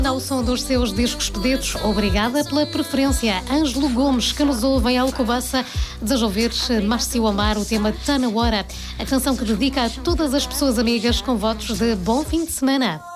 Ao som dos seus discos pedidos, obrigada pela preferência. Ângelo Gomes, que nos ouve em Alcobaça, deseja ouvir Márcio Amar, o tema Tá Na Hora, a canção que dedica a todas as pessoas amigas com votos de bom fim de semana.